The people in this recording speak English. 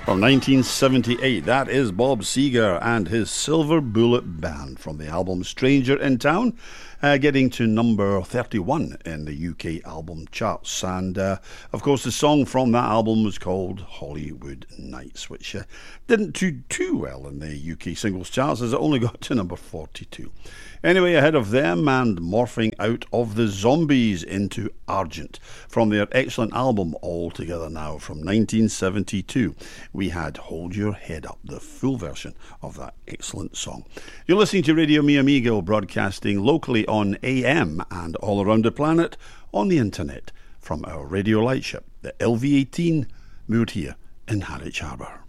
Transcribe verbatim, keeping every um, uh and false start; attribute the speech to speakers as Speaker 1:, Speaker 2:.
Speaker 1: From nineteen seventy-eight, that is Bob Seger and his Silver Bullet Band from the album Stranger in Town, uh, getting to number thirty-one in the U K album charts. And, uh, of course, the song from that album was called Hollywood Nights, which uh, didn't do too well in the U K singles charts as it only got to number forty-two. Anyway, ahead of them and morphing out of the Zombies into Argent from their excellent album All Together Now from nineteen seventy-two, we had Hold Your Head Up, the full version of that excellent song. You're listening to Radio Mi Amigo, broadcasting locally on A M and all around the planet on the internet from our radio lightship, the L V eighteen, moored here in Harwich Harbour.